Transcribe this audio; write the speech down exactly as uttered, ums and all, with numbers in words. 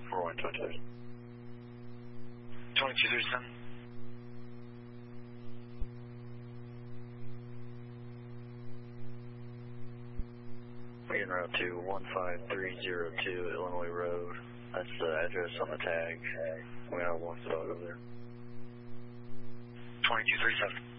four one two two. twenty-two thirty-seven. We en route to one five three zero two Illinois Road. That's the address on the tag. We got one spot over there. twenty-two thirty-seven.